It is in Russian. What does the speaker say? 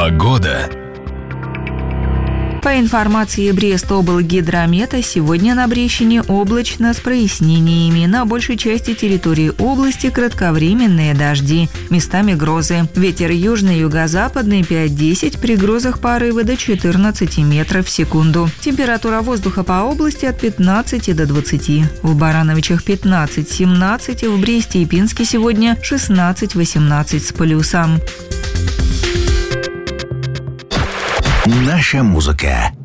Погода. По информации Брест-облгидромета, сегодня на Брещине облачно с прояснениями. На большей части территории области кратковременные дожди, местами грозы. Ветер южный, юго-западный 5-10, при грозах порывы до 14 метров в секунду. Температура воздуха по области от 15 до 20. В Барановичах 15-17, в Бресте и Пинске сегодня 16-18 с плюсом. Наша музыка.